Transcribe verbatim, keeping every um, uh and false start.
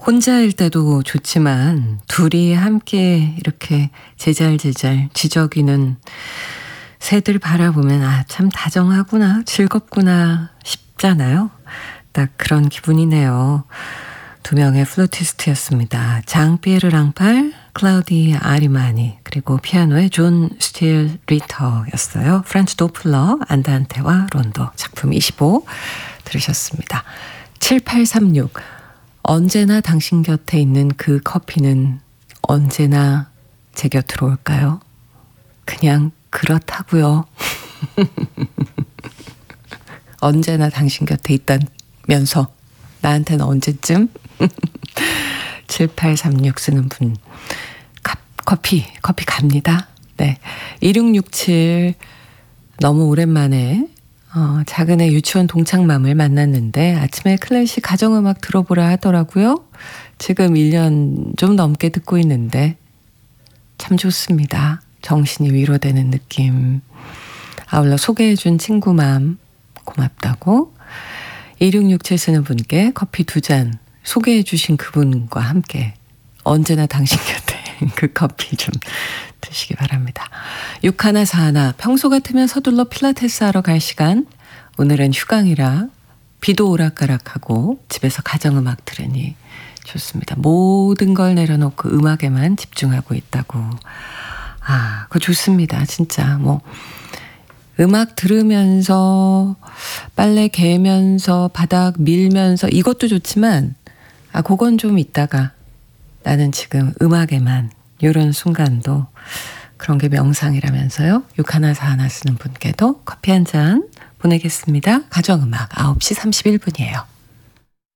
혼자일 때도 좋지만 둘이 함께 이렇게 제잘제잘 지저귀는 새들 바라보면 아, 참 다정하구나, 즐겁구나 싶잖아요. 딱 그런 기분이네요. 두 명의 플루티스트였습니다. 장피에르 랑팔, 클라우디 아리마니, 그리고 피아노의 존 스틸 리터였어요. 프란츠 도플러, 안단테와 론도, 작품 이십오 들으셨습니다. 칠팔삼육, 언제나 당신 곁에 있는 그 커피는 언제나 제 곁으로 올까요? 그냥 그렇다고요. 언제나 당신 곁에 있다면서 나한테는 언제쯤? 칠팔삼육 쓰는 분 가, 커피 커피 갑니다. 네, 이육육칠 너무 오랜만에 어, 작은 애 유치원 동창맘을 만났는데 아침에 클래식 가정음악 들어보라 하더라고요. 지금 일 년 좀 넘게 듣고 있는데 참 좋습니다. 정신이 위로되는 느낌. 아울러 소개해준 친구맘 고맙다고. 이육육칠 쓰는 분께 커피 두 잔 소개해주신 그분과 함께 언제나 당신 곁에 그 커피 좀 드시기 바랍니다. 육하나 사하나, 평소 같으면 서둘러 필라테스 하러 갈 시간. 오늘은 휴강이라 비도 오락가락하고 집에서 가정음악 들으니 좋습니다. 모든 걸 내려놓고 음악에만 집중하고 있다고. 아, 그거 좋습니다. 진짜 뭐 음악 들으면서 빨래 개면서 바닥 밀면서 이것도 좋지만 아, 그건 좀 있다가 나는 지금 음악에만, 이런 순간도 그런 게 명상이라면서요. 육하나 사하나 쓰는 분께도 커피 한 잔 보내겠습니다. 가정음악 아홉 시 삼십일 분이에요.